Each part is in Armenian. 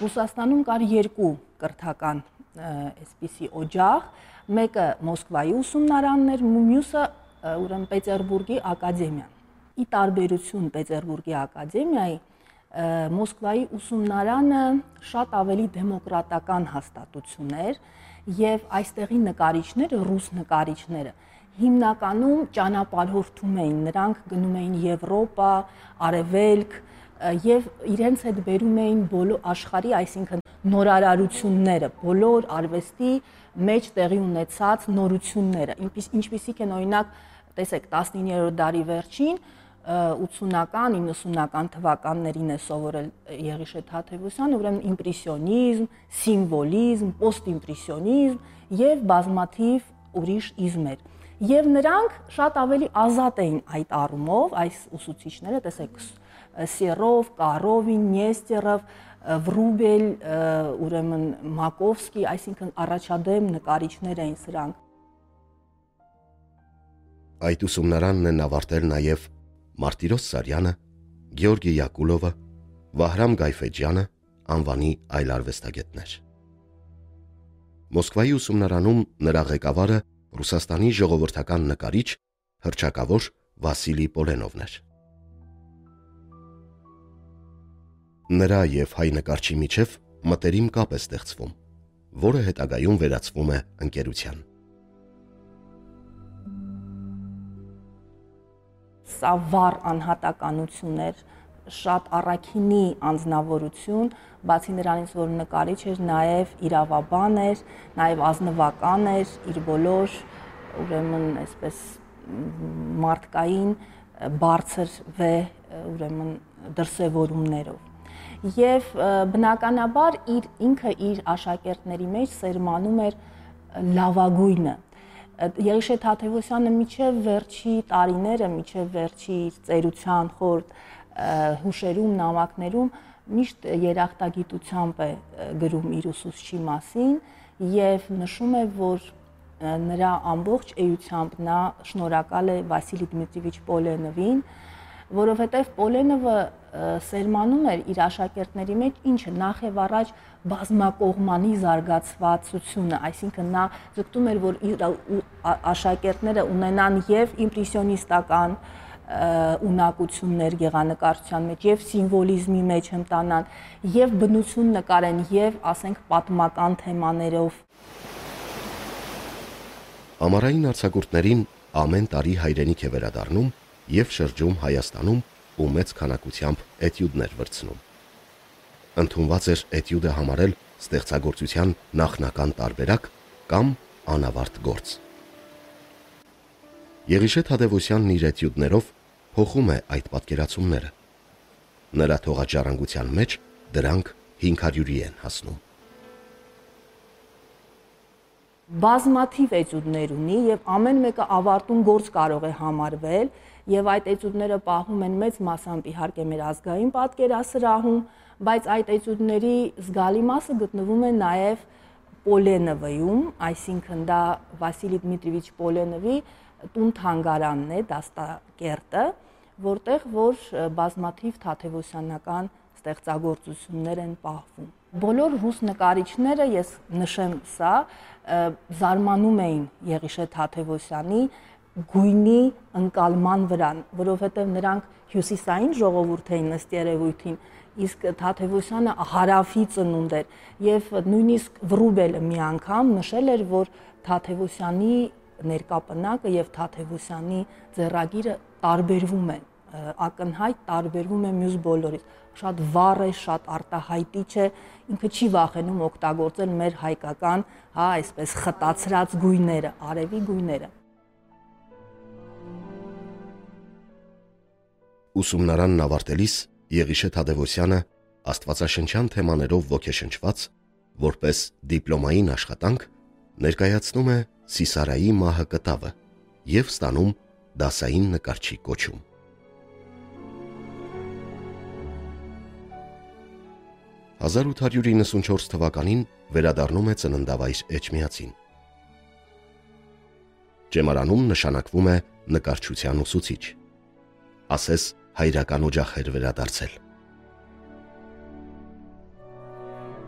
Ռուսաստանում կար երկու կրթական այսպիսի օջախ, մեկը Մոսկվայի ուսումնարանն էր, մյուսը ուրեմն Պետերբուրգի ակադեմիան։ Ի տարբերություն Պետերբուրգի ակադեմիայի, Մոսկվայի ուսումնարանը շատ ավելի դեմոկրատական հաստատություն էր եւ այստեղի նկարիչները, ռուս նկարիչները հիմնականում ճանապարհորդում էին, նրանք գնում էին Եվրոպա, Արևելք եւ իրենց հետ բերում էին բոլոր աշխարհի, այսինքն նորարարությունները, բոլոր արվեստի մեջ տեղի ունեցած նորությունները, ինչպիսիք են օրինակ, տեսեք, 19-րդ դարի վերջին 80-ական, 90-ական թվականներին է սովորել Եղիշե Թադևոսյանը, ուրեմն իմպրեսիոնիզմ, սիմվոլիզմ, պոստիմպրեսիոնիզմ եւ բազմաթիվ ուրիշ իզմեր։ Եվ նրանք շատ ավելի ազատ էին այդ առումով, այս ուսուցիչները, տեսեք, Սերով, Կարովին, Նեստերով, Վրուբել, ուրեմն Մակովսկի, այսինքն առաջադեմ նկարիչներ էին սրանք։ Այդ ուսումնարանն են ավարտել նաև Մարտիրոս Սարյանը, Գեորգի Յակուլովը, Վահրամ Գայֆեջյանը, անվանի այլ արվեստագետներ։ Մոսկվայի ուսումնարանում նրա ղեկավարը Ռուսաստանի ժողովրդական նկարիչ, հռչակավոր Վասիլի Պոլենովն էր։ Նրա եւ հայ նկարչի միջև մտերիմ կապ է ստեղծվում, որը հետագայում վերածվում է ընկերության։ Սա վառ անհատականություն էր, շատ առաքինի անձնավորություն, բացի նրանից, որ նկարիչ էր, նաև իրավաբան էր, նաև ազնվական էր, իր բոլոր, ուրեմն, այսպես մարդկային բարձր ուրեմն դրսևորումներով։ Եվ բնականաբար ինքը իր աշակերտների մեջ սերմանում էր լավագույնը։ Եղիշե Թադևոսյանը մինչև վերջի տարիները, մինչև վերջի ծերության խորտ հուշերում, նամակներում միշտ երախտագիտությամբ է գրում իր ուսուցչի մասին եւ նշում է, որ նրա ամբողջ էությամբ նա շնորհակալ է Վասիլի Դմիտրիևիչ Պոլենովին, որովհետև Պոլենովը սերմանում էր իր աշակերտների մեջ ինչը նախ եւ առաջ բազմակողմանի զարգացվածությունը, այսինքն նա ձգտում էր, որ իր աշակերտները ունենան եւ իմպրեսիոնիստական ունակություններ գեղանկարչության մեջ, եւ սիմվոլիզմի մեջ հմտանան, եւ բնություն նկարեն, եւ ասենք պատմական թեմաներով։ Ամառային արձակուրդներին ամեն տարի հայրենիք է վերադառնում եւ շրջում Հայաստանում ու մեծ քանակությամբ էտյուդներ վրցնում։ Ընդունված էր էտյուդը համարել ստեղծագործության նախնական տարբերակ կամ անավարտ գործ։ Եղիշե Թադևոսյանն իր էտյուդներով փոխում է այդ պատկերացումները։ Նրա թողաջարանգության մեջ դրանք 500-ի են հասնում։ Բազմաթիվ էտյուդներ ունի եւ ամեն մեկը ավարտուն գործ կարող է համարվել եւ այդ էտյուդները պահում են մեծ մասամբ իհարկե մեր ազգային պատկերասրահում, բայց այդ էտյուդների զգալի մասը գտնվում է նաեւ Պոլենովում, այսինքն դա Վասիլի Դմիտրիևիչ Պոլենովի տուն-թանգարանն է, դաստակերտը, որտեղ որ բազմաթիվ թադևոսյանական ստեղծագործություններ են պահվում։ Բոլոր ռուս նկարիչները, ես նշեմ սա, զարմանում էին Եղիշե Թադևոսյանի գույնի ընկալման վրա, որովհետև նրանք հյուսիսային ժողովուրդ էին ըստ երևույթին, իսկ Թադևոսյանը հարավի ծնունդ էր, եւ նույնիսկ Վրուբելը մի անգամ նշել էր, որ Թադևոսյանի ներկապնակը եւ Թադևոսյանի ձեռագիրը տարբերվում են, ակնհայտ տարբերվում է մյուս բոլորից, շատ վառ է, շատ արտահայտիչ է, ինքը չի վախենում օգտագործել մեր հայկական, այսպես խտացրած գույները, արևի գույները։ Ուսումնարանն ավարտելիս Եղիշե Թադևոսյանը աստվածաշնչյան թեմաներով ոգեշնչված, որպես դիպլոմային աշխատանք, ներկայացնում է Սիսարայի մահը կտավը եւ ստանում դասային նկարչի կոչում։ 1894 թվականին վերադառնում է ծննդավայր Էջմիածին։ Ճեմարանում նշանակվում է նկարչության ուսուցիչ։ Ասես հայրական օջախ էր վերադարձել։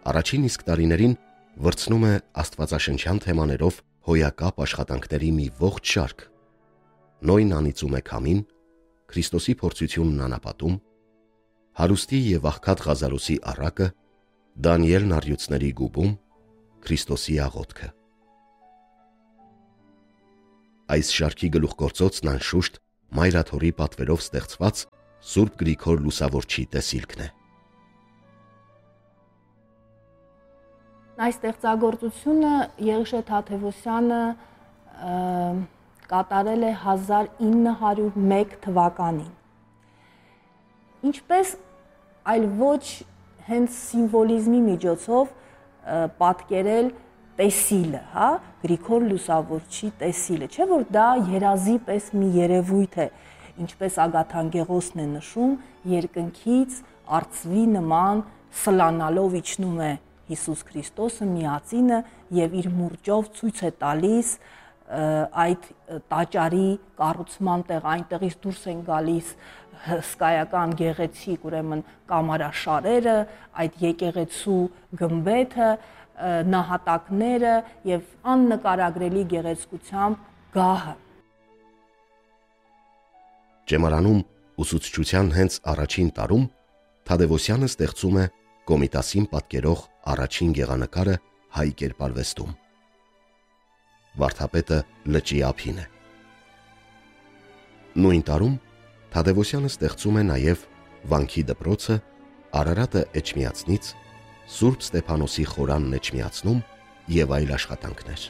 Առաջին իսկ տարիներին վրձնում է աստվածաշնչյան թեմաներով հոյակապ աշխատանքների մի ողջ շարք. Նոյն անիծում է քամին, Քրիստոսի փորձությունն անապատում, Հարուստի և աղքատ Ղազարոսի առակը, Դանիելն առյուծների գուբում, Քրիստոսի աղոթքը։ Այս շարքի գլուխգործոցն անշուշտ Մայրաթորի պատվերով ստեղծված Սուրբ Գրիգոր Լուսավորչի տեսիլքն է։ Այս ստեղծագործությունը Եղիշե Թադևոսյանը կատարել է 1901 թվականին։ Ինչպես այլ ոչ հենց սիմվոլիզմի միջոցով պատկերել տեսիլը, Գրիգոր Լուսավորչի տեսիլը, չէ՞ որ դա երազի պես մի երևույթ է, ինչպես Ագաթան Գեղոսն է նշում, երկնքից արծվի նման սլանալով իջնում է Հիսուս Քրիստոսը միածինը եւ իր մուրճով ցույց է տալիս այդ տաճարի կառուցման տեղ, այնտեղից դուրս են գալիս հսկայական գեղեցիկ, ուրեմն կամարաշարերը, այդ եկեղեցու գմբեթը, նահատակները եւ աննկարագրելի գեղեցկությամբ գահը։ Ճեմարանում ուսուցչության հենց առաջին տարում Թադևոսյանը ստեղծում է Կոմիտասին պատկերող առաջին գեղանկարը հայ կերպարվեստում։ Վարդապետը լճի ափին է։ Նույն տարում Թադևոսյանը ստեղծում է նաև Վանքի դպրոցը, Արարատը Էջմիածնից, Սուրբ Ստեփանոսի խորանն Էջմիածնում եւ այլ աշխատանքներ։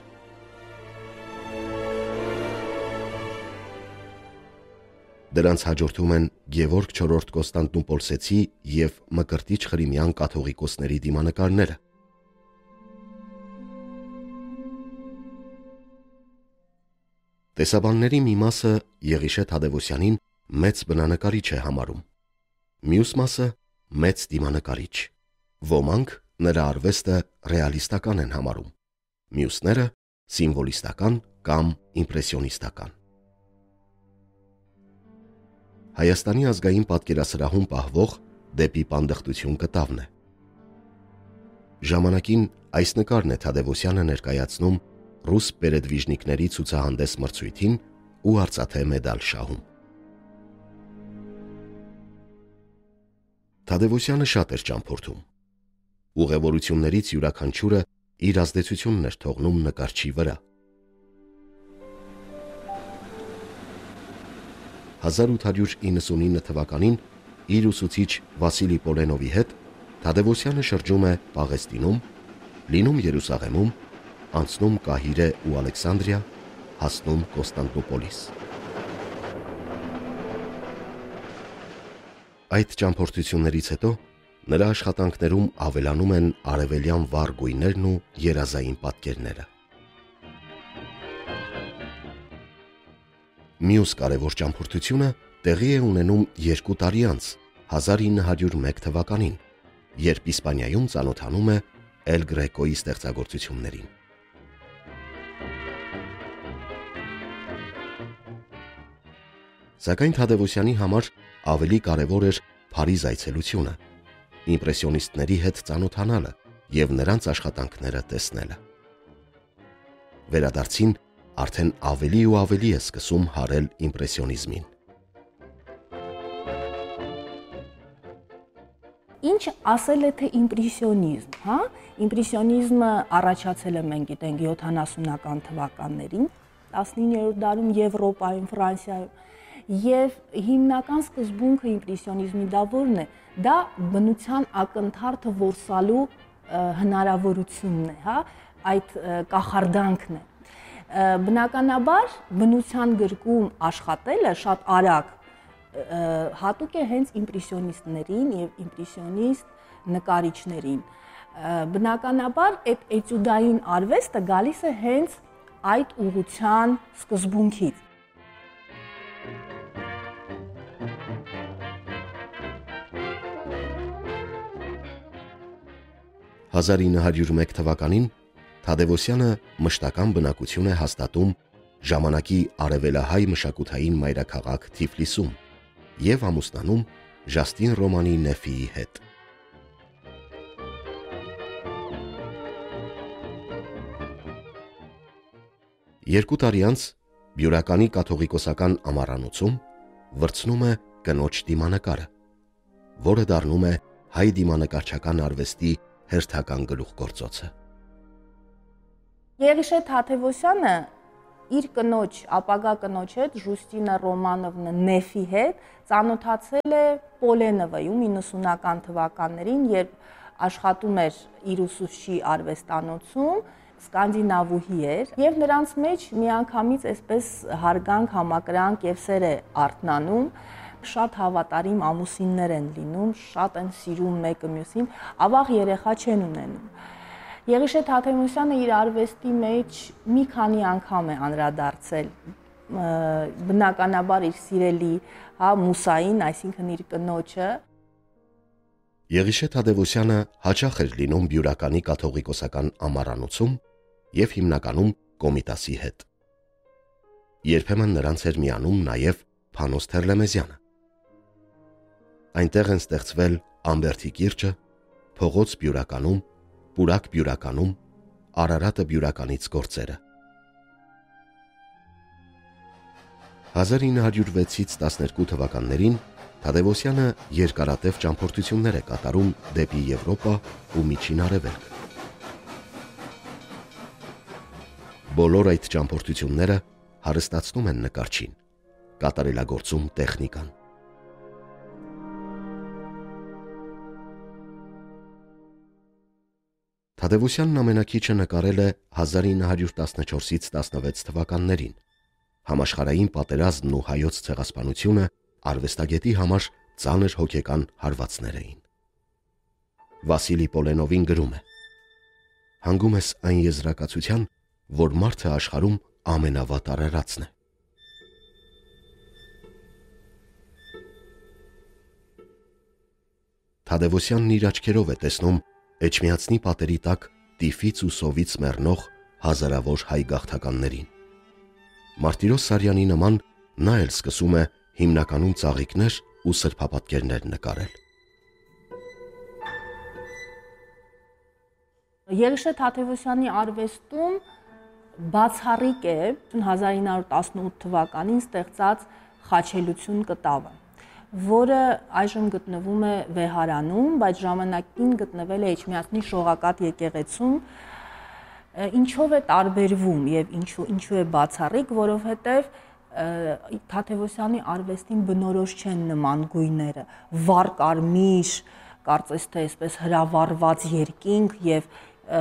Դրանց հաջորդում են Գևորգ IV Կոստանդնուպոլսեցի և Մկրտիչ Խրիմյան կաթողիկոսների դիմանկարները։ Տեսաբանների մի մասը Եղիշե Թադևոսյանին մեծ բնանկարիչ է համարում, մյուս մասը մեծ դիմանկարիչ, ոմանք նրա արվեստը ռեալիստական են համարում, մյուսները սիմվոլիստական կամ իմպրեսիոնիստական։ Հայաստանի ազգային պատկերասրահում պահվող դեպի պանդխտություն կտավն է։ Ժամանակին այս նկարն է Թադևոսյանը ներկայացնում ռուս պերեդվիժնիկների ցուցահանդես մրցույթին ու արծաթե մեդալ շահում։ Թադևոսյանը շատ էր ճամփորդում։ Ուղևորություններից յուրաքանչյուրը իր ազդեցությունն էր թողնում նկարչի վրա։ 1899 թվականին իր ուսուցիչ Վասիլի Պոլենովի հետ Թադևոսյանը շրջում է Պաղեստինում, լինում Երուսաղեմում, անցնում Կահիրե ու Ալեքսանդրիա, հասնում Կոստանդնուպոլիս։ Այդ ճամփորդություններից հետո նրա աշխատանքներում ավելանում են արևելյան վառ գույներն ու երազային պատկերները։ Մյուս կարևոր ճամփորդությունը տեղի է ունենում 2 տարի անց, 1901 թվականին, երբ Իսպանիայում ծանոթանում է Էլ Գրեկոյի ստեղծագործություններին։ Սակայն Թադևոսյանի համար ավելի կարևոր էր Փարիզ այցելությունը, իմպրեսիոնիստների հետ ծանոթանալը և նրանց աշխատանքները տեսնելը։ Վերադարձին արդեն ավելի ու ավելի է սկսում հարել իմպրեսիոնիզմին։ Ինչ ասել է թե իմպրեսիոնիզմ, Իմպրեսիոնիզմը առաջացել է, մենք գիտենք, 70-ական թվականներին, 19-րդ դարում Եվրոպայում, Ֆրանսիայում, եւ հիմնական սկզբունքը իմպրեսիոնիզմի դա որն է, դա բնության ակնթարթը որսալու հնարավորությունն է, այդ կախարդանքն է։ Բնականաբար բնության գրկում աշխատելը շատ արագ հատուկ է հենց իմպրեսիոնիստներին եւ իմպրեսիոնիստ նկարիչներին։ Բնականաբար այդ էտյուդային արվեստը գալիս է հենց այդ ուղղության սկզբունքից։ 1901 թվականին Թադևոսյանը մշտական բնակություն է հաստատում ժամանակի արևելահայ մշակութային մայրաքաղաք Թիֆլիսում և ամուսնանում Ժաստին Ռոմանի Նեֆիի հետ։ 2 տարի անց Բյուրականի կաթողիկոսական ամառանոցում վրձնում է կնոջ դիմանկարը, որը դառնում է հայ դիմանկարչական արվեստի հերթական գլուխգործոցը։ Եղիշե Թադևոսյանը իր կնոջ, ապագա կնոջ հետ, Ժուստինա Ռոմանովնա Նեֆի հետ ծանոթացել է Պոլենովայում 90-ական թվականներին, երբ աշխատում էր իր ուսուցչի արվեստանոցում, սկանդինավուհի էր, եւ նրանց մեջ միանգամից այսպես հարգանք, համակրանք եւ սեր է արթնանում, շատ հավատարիմ ամուսիններ են լինում, շատ են սիրում մեկը մյուսին, ավաղ երեխա չեն ունենում։ Եղիշե Թադևոսյանը իր արվեստի մեջ մի քանի անգամ է անդրադարձել, բնականաբար իր սիրելի Մուսային, այսինքն իր կնոջը։ Եղիշե Թադևոսյանը հաճախ էր լինում Բյուրականի կաթողիկոսական ամառանոցում եւ հիմնականում Կոմիտասի հետ։ Երբեմն նրանց էր միանում նաև Փանոս Թերլեմեզյանը։ Այնտեղ են ստեղծվել Ամբերդի կիրճը, Փողոց Բյուրականում, Պուրակ Բյուրականում, Արարատը Բյուրականից գործերը։ 1906-ից 12 թվականներին Թադևոսյանը երկարատև ճամփորդություններ է կատարում դեպի Եվրոպա ու Միջին Արևելք։ Բոլոր այդ ճամփորդությունները հարստացնում են նկարչին, կատարելագործում տեխնիկան։ Թադևոսյանն ամենակիչը նկարել է 1914-ից 16 թվականներին։ Համաշխարհային պատերազմն ու հայոց ցեղասպանությունը արվեստագետի համար ծանր հոգեկան հարվածներ էին։ Վասիլի Պոլենովին գրում է. «Հանգում ես այն եզրակացության, որ մարդը աշխարհում ամենավատ արարածն է»։ Թադևոսյանն իր աչքերով է տեսնում Էջմիածնի պատերի տակ տիֆից ու սովից մեռնող հազարավոր հայ գաղթականներին։ Մարտիրոս Սարյանի նման նա էլ սկսում է հիմնականում ծաղիկներ ու սրբապատկերներ նկարել։ Եղիշե Թադևոսյանի արվեստում բացառիկ է 1918 թվականին ստեղծած Խաչելություն կտավը, որը այժմ գտնվում է Վեհարանում, բայց ժամանակին գտնվել է Էջմիածնի Շողակաթ եկեղեցում։ Ինչով է տարբերվում եւ ինչու է բացառիկ, որովհետեւ Թադևոսյանի արվեստին բնորոշ չեն նման գույները, վառ կարմիր, կարծես թե այսպես հրավառված երկինք եւ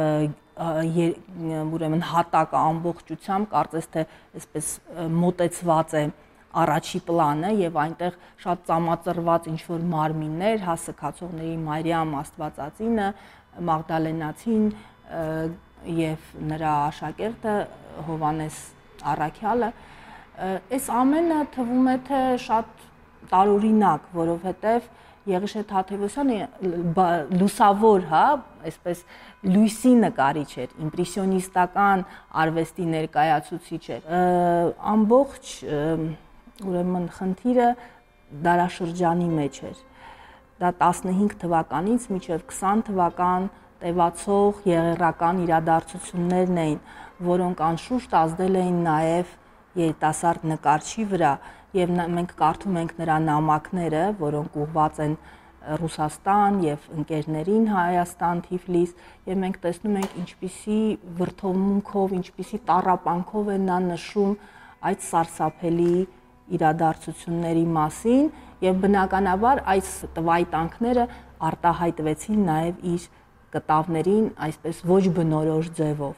ուրեմն հատակը ամբողջությամբ կարծես թե այսպես մոտեցված է առաջի պլանը եւ այնտեղ շատ ծամածրված ինչ-որ մարմիններ, հասկացողների Մարիամ Աստվածածինը, Մաղդալենացին եւ նրա աշակերտը Հովանես Առաքյալը, այս ամենը թվում է թե շատ տարօրինակ, որովհետեւ Եղիշե Թադևոսյանը լուսավոր, այսպես լույսի նկարիչ էր, իմպրեսիոնիստական արվեստի ներկայացուցիչ էր։ Ամբողջ ուրեմն խնդիրը դարաշրջանի մեջ էր։ Դա 15 թվականից մինչև 20 թվական տևացող եղեռական իրադարձություններն էին, որոնք անշուշտ ազդել էին նաև երիտասարդ նկարչի վրա, եւ մենք կարդում ենք նրա նամակները, որոնք ուղղված են Ռուսաստան եւ ընկերներին Հայաստան, Թիֆլիս, եւ մենք տեսնում ենք ինչպիսի վրթովմունքով, ինչպիսի տառապանքով է նա նշում այդ սարսափելի իրադարձությունների մասին եւ բնականաբար այս տվայտանքները արտահայտվեցին նաեւ իր կտավներին այսպես ոչ բնորոշ ձևով։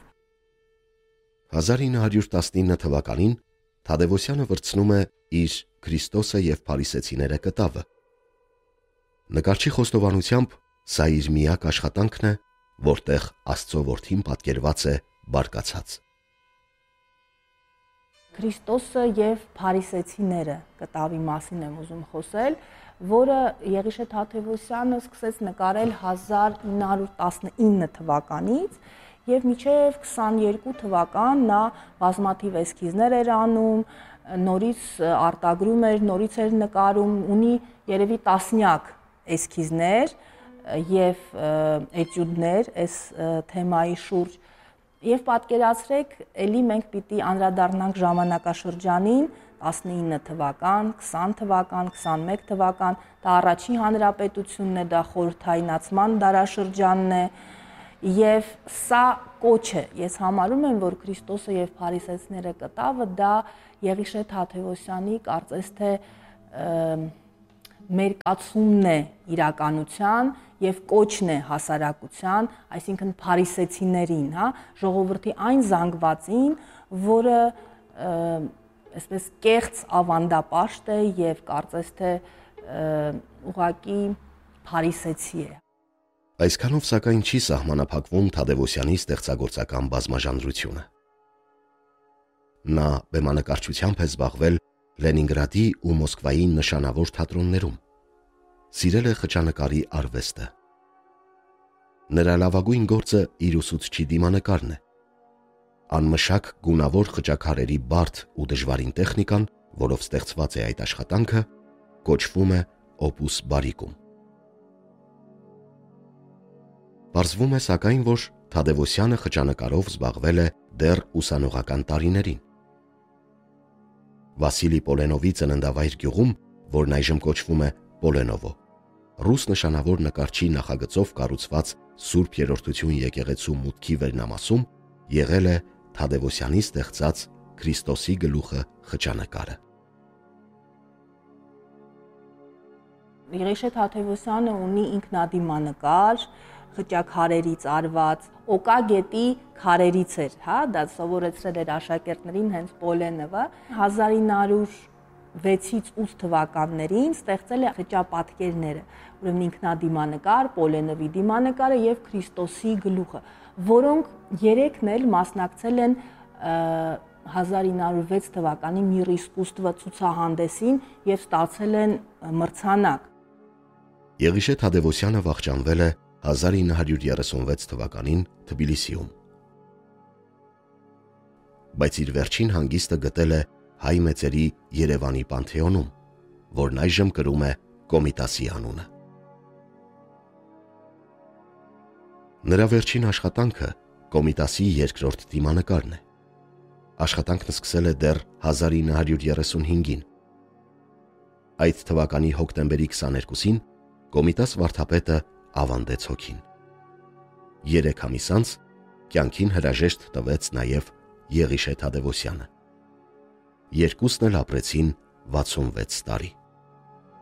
1919 թվականին Թադևոսյանը վրձնում է իր Քրիստոսը եւ Փարիսեցիները կտավը։ Նկարչի խոստովանությամբ սա իր միակ աշխատանքն է, որտեղ Աստծո որդին պատկերված է բարկացած։ Քրիստոսը եւ Փարիսեցիները կտավի մասին եմ ուզում խոսել, որը Եղիշե Թադևոսյանը սկսեց նկարել 1919 թվականից եւ մինչեւ 22 թվական նա բազմաթիվ էսքիզներ էր անում, նորից արտագրում էր, նորից էր նկարում, ունի երևի տասնյակ էսքիզներ եւ էտյուդներ այս թեմայի շուրջ Եվ պատկերացրեք, ելի մենք պիտի անդրադառնանք ժամանակաշրջանին, 19 թվական, 20 թվական, 21 թվական, դա առաջին հանրապետությունն է, դա խորհրդայնացման դարաշրջանն է, եւ սա կոչ է։ Ես համարում եմ, որ Քրիստոսը եւ փարիսեցիները կտավը դա Եղիշե Թադևոսյանի կարծես թե մերկացումն է իրականության եւ կոչն է հասարակության, այսինքն փարիսեցիներին, ժողովրդի այն զանգվածին, որը այսպես կեղծ ավանդապաշտ է եւ կարծես թե ուղղակի փարիսեցի է։ Այսքանով սակայն չի սահմանափակվում Թադևոսյանի ստեղծագործական բազմաժանրությունը։ Նա բեմանկարչությամբ է զբաղվել Լենինգրադի ու Մոսկվայի նշանավոր թատրոններում։ Սիրել է խճանկարի արվեստը։ Նրա լավագույն գործը իր ուսուցչի դիմանկարն է։ Անմշակ գունավոր խճաքարերի բարդ ու դժվարին տեխնիկան, որով ստեղծված է այդ աշխատանքը, կոչվում է օպուս բարիկում։ Պարզվում է սակայն, որ Թադևոսյանը խճանկարով զբաղվել է դեռ ուսանողական տարիներին։ Վասիլի Պոլենովի ծննդավայր գյուղում, որն այժմ կոչվում է Պոլենովո, ռուս նշանավոր նկարչի նախագծով կառուցված Սուրբ Երրորդություն եկեղեցու մուտքի վերնամասում եղել է Թադևոսյանի ստեղծած Քրիստոսի գլուխը խճանկարը։ Եղիշե Թադևոսյանը ունի ինքնադիմանկար, խճաքարերից արված, օկագետի քարերից էր, դա սովորեցրել էր աշակերտներին հենց Պոլենովը, 1906-ից 8 թվականներին ստեղծել է խճապատկերները, ուրեմն ինքնադիմանկար, Պոլենովի դիմանկարը եւ Քրիստոսի գլուխը, որոնք երեքն էլ մասնակցել են 1906 թվականի Միր իսկուսստվը ցուցահանդեսին եւ ստացել են մրցանակ։ Եղիշե Թադևոսյանը վախճանվել է 1936 թվականին Թբիլիսիում։ Բայց իր վերջին հանգիստը գտել է հայ մեծերի Երևանի Պանթեոնում, որն այժմ կրում է Կոմիտասի անունը։ Նրա վերջին աշխատանքը Կոմիտասի երկրորդ դիմանկարն է։ Աշխատանքն սկսել է դեռ 1935-ին։ Այդ թվականի հոկտեմբերի 22-ին Կոմիտաս վարդապետը ավանդեց հոգին։ 3 ամիս անց կյանքին հրաժեշտ տվեց նաև Եղիշե Թադևոսյանը։ Երկուսն էլ ապրեցին 66 տարի։